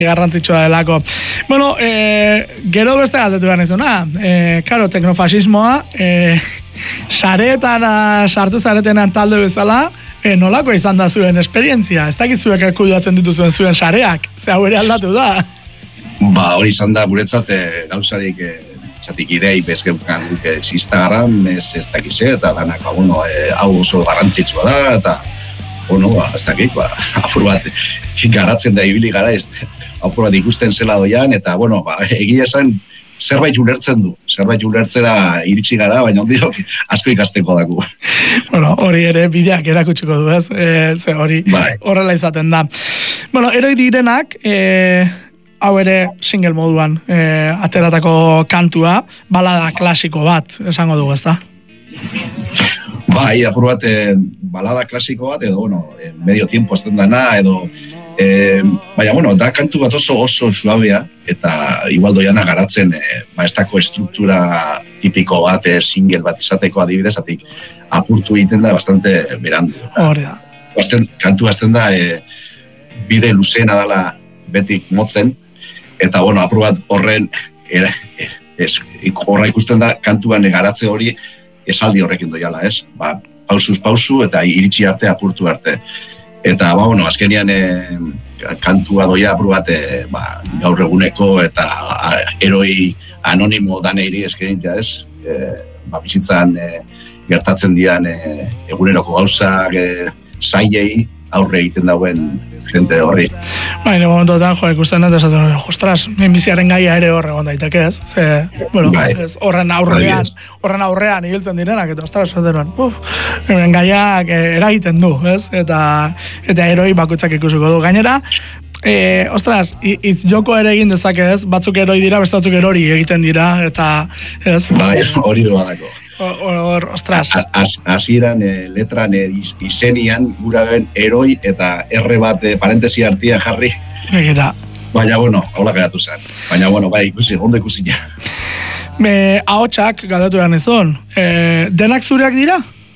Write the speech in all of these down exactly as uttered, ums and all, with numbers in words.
garrantzitsua delako. Bueno, e, gero beste galdetu behar nizuna. E, karo, teknofasismoa, e, sareetara sartu zaretenan talde bezala, e, nolako izan da zuen esperientzia? Ez dakit zuek erkudatzen dituzuen zuen sareak, ze hau ere aldatu da. Ba, hori izan da guretzat e, gauzarik e, txatik idei bezgeukan guke Instagram, ez ez dakize, eta danak, ba, bueno, e, hau oso garrantzitsua da, eta bueno, ba, ez dakit, ba, apur bat garatzen da ibili gara, ez apur bat ikusten zela doian, eta, bueno, ba, egia esan, zerbait ulertzen du, zerbait ulertzera iritsi gara, baina ondiro asko ikasteko daku. Bueno, hori ere bideak erakutsiko du, ez? E, ze hori bai. Horrela izaten da. Bueno, eroi direnak, e, hau ere single moduan e, ateratako kantua, balada klasiko bat, esango dugu, ez da? Bai, apur bat, e, balada klasiko bat, edo, bueno, e, medio tiempo azten dana, edo, e, baina, bueno, da kantu bat oso oso suabea, eta igual doiana garatzen, e, ba, ez dako estruktura tipiko bat, e, single bat izateko adibidez, atik apurtu egiten da bastante berandu. Hori da. Azten, kantu azten da, e, bide luzeena dela betik motzen, eta, bueno, apur bat horren, e, e, ez, horra ikusten da kantuan garatze hori, esaldi horrekin doiala, ez? Ba, pausuz pausu eta iritsi arte apurtu arte. Eta, ba, bueno, azkenian e, kantua doia apur bat e, ba, gaur eguneko eta a, eroi anonimo daneiri eskenintia, ez? E, ba, bizitzan e, gertatzen dian e, eguneroko gauzak e, zailei aurre egiten dauen gente horri. Baina, momentuetan, jo, ikusten dut, esaten, ostras, minbiziaren gaia ere horre egon daiteke, ez? Ze, bueno, bai. ez, horren aurrean, horren aurrean ibiltzen direnak, eta ostras, esaten, uf, hemen gaiak eragiten du, ez? Eta, eta eroi bakoitzak ikusiko du. Gainera, e, ostras, itz joko ere egin dezake, ez? Batzuk eroi dira, beste batzuk erori egiten dira, eta, ez? Bai, hori badako. Hor, ostras. Hasieran e, letran e, iz, izenian guraben eroi eta erre bat e, parentesi artian jarri. Egira. Baina, bueno, hola geratu zen. Baina, bueno, bai, ikusi, ondo ikusi ja. Me, ahotsak, galdatu behar nizun, e, denak zureak dira?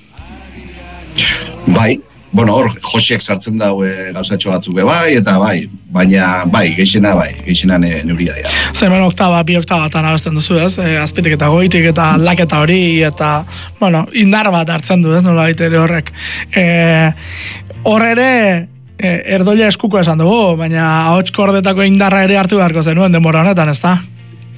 Bai, bueno, hor, Josiek sartzen dau e, gauzatxo batzuk bai, eta bai, baina, bai, geixena, bai, geixena ne, neuria dira. Zemen oktaba, bi oktabatan abesten duzu, ez? E, azpitik eta goitik eta aldaketa hori, eta, bueno, indar bat hartzen du, ez? Nola ere horrek. E, hor ere, e, erdoia eskuko esan dugu, baina ahots kordetako indarra ere hartu beharko zenuen denbora honetan, ez da?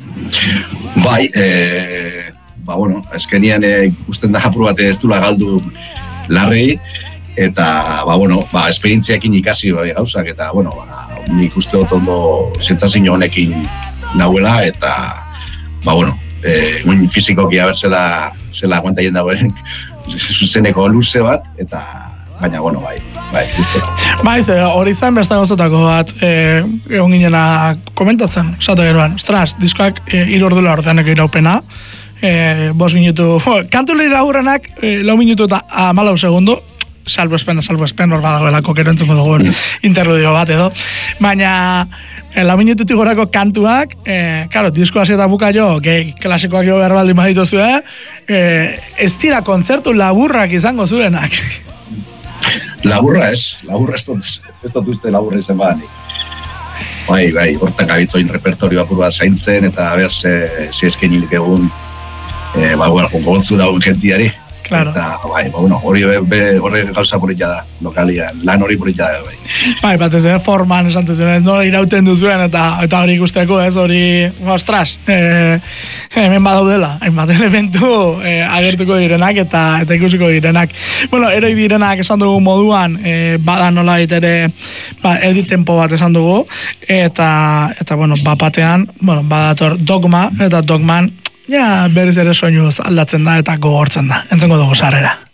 Bai, e, ba, bueno, eskenien e, ikusten da apur bat ez dula galdu larrei, eta, ba, bueno, ba, esperientziakin ikasi bai, gauzak, eta, bueno, ba, nik uste dut ondo sentsazio honekin nahuela, eta, ba, bueno, e, un fizikoki haber zela, zela aguanta jenda dagoen zuzeneko luze bat, eta, baina, bueno, bai, bai, uste da. Bai, ze, hori zain besta gauzotako bat, e, egon ginena komentatzen, esatu geroan, ostras, diskoak e, irordula ordeaneko iraupena, e, bos minutu, kantu lehira hurrenak, e, lau minutu eta amalau segundo, salvo espen, salvo espen, hor badagoelako kero entzuko dugun interludio bat edo. Baina, e, lau minututik gorako kantuak, e, karo, disko hasi eta buka jo, gehi, klasikoak jo behar baldin baditu zuen, e, ez dira kontzertu laburrak izango zuenak. Laburra ez, laburra ez dut, ez dut uste laburra izan badanik. Bai, bai, hortan gabitzoin repertorio apur bat zaintzen, eta ber, ze, ze eskenilik egun, e, ba, bueno, gontzu dagoen gentiari. Claro. Eta, bai, bueno, hori hori gauza polita da, lokalian, lan hori polita da, bai. Bai, batez ere forman esan zuen, no, irauten duzuen, eta eta hori ikusteko, ez, hori, ostras, e, hemen badaudela, hainbat elementu e, agertuko direnak, eta eta ikusiko direnak. Bueno, eroi direnak esan dugu moduan, e, bada nola ere, ba, erdi tempo bat esan dugu, eta, eta bueno, bapatean, bueno, badator dogma, eta dogman, ja, berriz ere soinuz aldatzen da eta gogortzen da. Entzengo dugu sarrera.